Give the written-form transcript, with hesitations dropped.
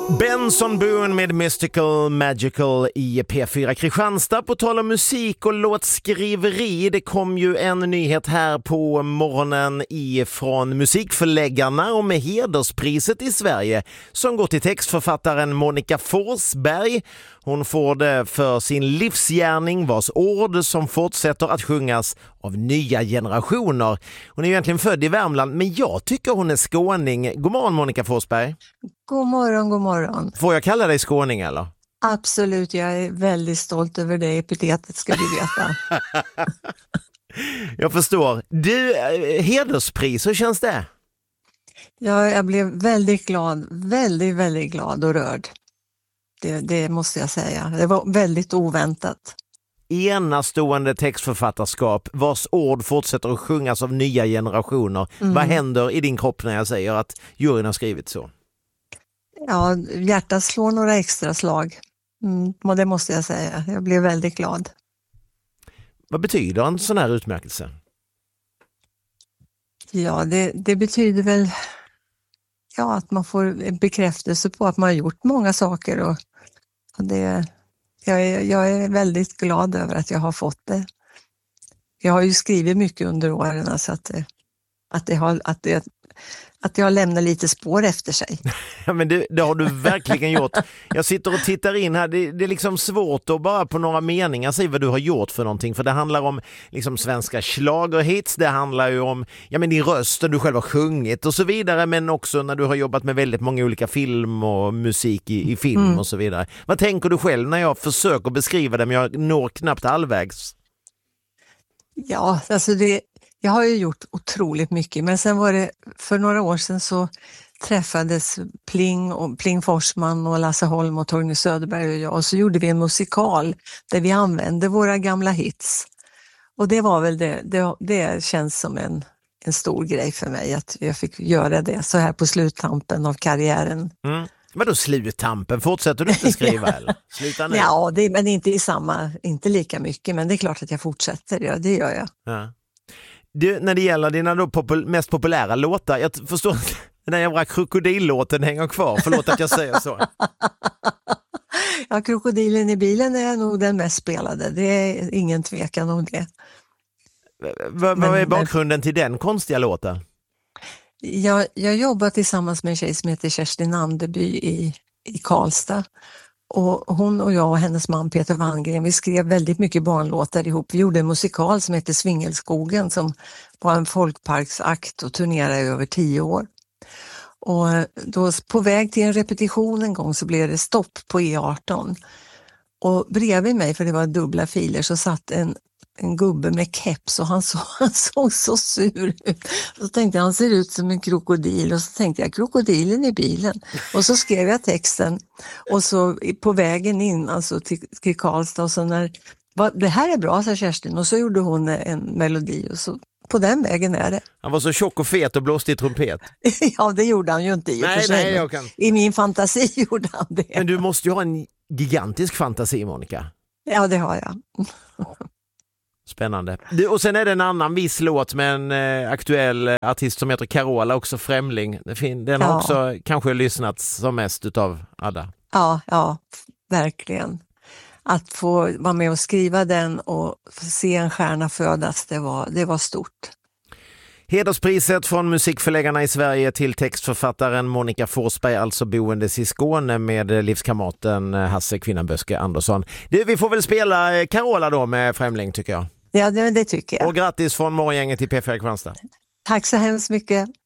Benson Boone med Mystical Magical i P4 Kristianstad. På tal om musik och låtskriveri, det kom ju en nyhet här på morgonen ifrån musikförläggarna om hederspriset i Sverige som går till textförfattaren Monica Forsberg. Hon får det för sin livsgärning vars ord som fortsätter att sjungas av nya generationer. Hon är egentligen född i Värmland, men jag tycker hon är skåning. God morgon Monica Forsberg. God morgon, god morgon. Får jag kalla dig skåning eller? Absolut, jag är väldigt stolt över det epitetet, ska du veta. Jag förstår. Du, hederspris, hur känns det? Ja, jag blev väldigt glad, väldigt glad och rörd. Det måste jag säga. Det var väldigt oväntat. Enastående textförfattarskap vars ord fortsätter att sjungas av nya generationer. Vad händer i din kropp när jag säger att juryn har skrivit så? Ja, hjärtat slår några extra slag. Och det måste jag säga. Jag blev väldigt glad. Vad betyder en sån här utmärkelse? Ja, det betyder väl att man får en bekräftelse på att man har gjort många saker och jag är väldigt glad över att jag har fått det. Jag har ju skrivit mycket under åren så att det har lämnat lite spår efter sig. Ja, men det har du verkligen gjort. Jag sitter och tittar in här. Det är liksom svårt att bara på några meningar säga vad du har gjort för någonting. För det handlar om liksom svenska schlagerhits. Det handlar ju om din röst du själv har sjungit och så vidare. Men också när du har jobbat med väldigt många olika film och musik i film och så vidare. Vad tänker du själv när jag försöker beskriva det men jag når knappt halvvägs? Ja, alltså jag har ju gjort otroligt mycket, men sen var det för några år sedan så träffades Pling Forsman och Lasse Holm och Torgny Söderberg och jag och så gjorde vi en musikal där vi använde våra gamla hits. Och det var väl det känns som en stor grej för mig att jag fick göra det så här på sluttampen av karriären. Vadå sluttampen? Fortsätter du inte skriva eller? Sluta nu. Ja, men inte lika mycket, men det är klart att jag fortsätter, ja, det gör jag. Ja. Du, när det gäller dina mest populära låtar, jag förstår att den jävla krokodillåten hänger kvar, förlåt att jag säger så. Ja, Krokodilen i bilen är nog den mest spelade, det är ingen tvekan om det. Vad är bakgrunden till den konstiga låten? Jag jobbar tillsammans med en tjej som heter Kerstin Anderby i Karlstad. Och hon och jag och hennes man Peter Wangren, vi skrev väldigt mycket barnlåtar ihop. Vi gjorde en musikal som heter Svingelskogen som var en folkparksakt och turnerade i över 10 år. Och då på väg till en repetition en gång så blev det stopp på E18. Och bredvid mig, för det var dubbla filer, så satt en gubbe med keps och han såg så sur ut. Så tänkte jag, han ser ut som en krokodil och så tänkte jag, krokodilen i bilen. Och så skrev jag texten och så på vägen in alltså till Karlstad och så det här är bra, sa Kerstin, och så gjorde hon en melodi och så på den vägen är det. Han var så tjock och fet och blåste i trumpet. Ja, det gjorde han ju inte i och för sig. I min fantasi gjorde han det. Men du måste ju ha en gigantisk fantasi, Monica. Ja, det har jag. Spännande. Och sen är det en annan viss låt med en aktuell artist som heter Carola, också Främling. Den har också kanske lyssnats som mest utav alla. Ja, verkligen. Att få vara med och skriva den och se en stjärna födas, det var stort. Hederspriset från musikförläggarna i Sverige till textförfattaren Monica Forsberg, alltså boendes i Skåne med livskamraten Hasse Kvinnaböske Andersson. Vi får väl spela Carola då med Främling, tycker jag. Ja, det tycker jag. Och grattis från morgongänget till P4 Kristianstad. Tack så hemskt mycket.